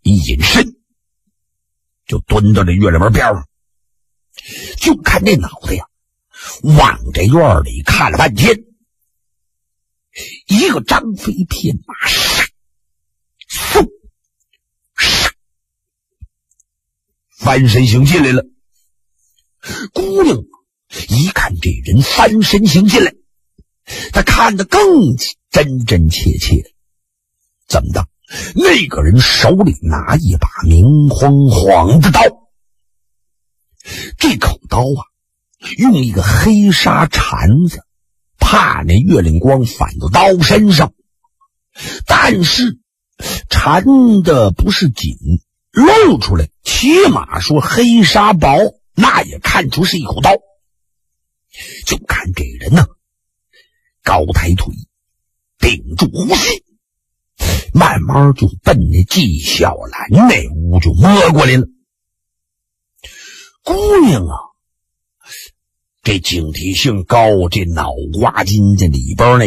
一隐身，就蹲到这月亮门边上，就看这脑袋呀，往这院里看了半天，一个张飞片马，嗖，翻身行进来了。姑娘一看这人翻身行进来，他看得更真真切切。怎么的？那个人手里拿一把明晃晃的刀，这口刀啊，用一个黑纱缠子，怕那月亮光反到刀身上，但是缠的不是紧，露出来，起码说黑纱薄，那也看出是一口刀。就看这人呢，高抬腿，顶住呼吸，慢慢就奔那纪晓岚那屋就摸过来了。姑娘啊，这警惕性高，这脑瓜筋这里边那